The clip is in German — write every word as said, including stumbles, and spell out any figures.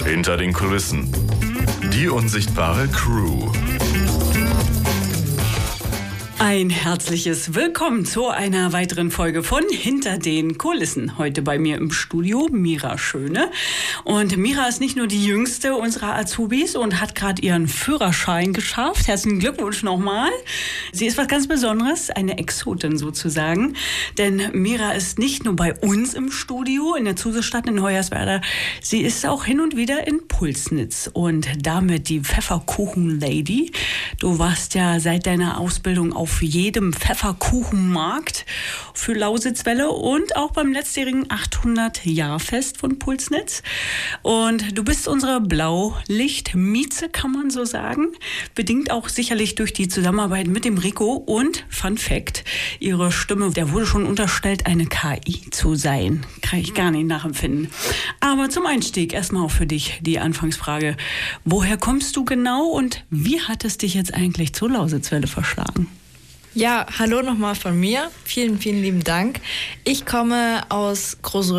Hinter den Kulissen. Die unsichtbare Crew. Ein herzliches Willkommen zu einer weiteren Folge von Hinter den Kulissen. Heute bei mir im Studio Mira Schöne. Und Mira ist nicht nur die jüngste unserer Azubis und hat gerade ihren Führerschein geschafft. Herzlichen Glückwunsch nochmal. Sie ist was ganz Besonderes, eine Exotin sozusagen. Denn Mira ist nicht nur bei uns im Studio in der Zusestadt in Hoyerswerda. Sie ist auch hin und wieder in Pulsnitz und damit die Pfefferkuchen-Lady. Du warst ja seit deiner Ausbildung auf jedem Pfefferkuchenmarkt für Lausitzwelle und auch beim letztjährigen achthundert-Jahr-Fest von Pulsnitz. Und du bist unsere Blaulicht-Mieze, kann man so sagen. Bedingt auch sicherlich durch die Zusammenarbeit mit dem Rico. Und Fun Fact, ihre Stimme, der wurde schon unterstellt, eine K I zu sein. Kann ich gar nicht nachempfinden. Aber zum Einstieg erstmal auch für dich die Anfangsfrage. Woher kommst du genau und wie hat es dich jetzt eigentlich zur Lausitzwelle verschlagen? Ja, hallo nochmal von mir. Vielen, vielen lieben Dank. Ich komme aus Groß